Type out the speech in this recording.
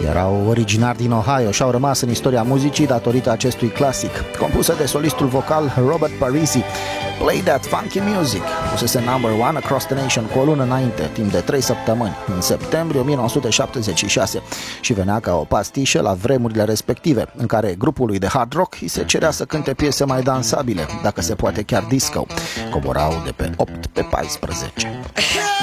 Erau originari din Ohio și au rămas în istoria muzicii datorită acestui clasic. Compusă de solistul vocal Robert Parisi, Play That Funky Music fusese number one across the nation cu o lună înainte, timp de 3 săptămâni, în septembrie 1976, și venea ca o pastișă la vremurile respective, în care grupului de hard rock îi se cerea să cânte piese mai dansabile, dacă se poate chiar disco. Coborau de pe 8 pe 14.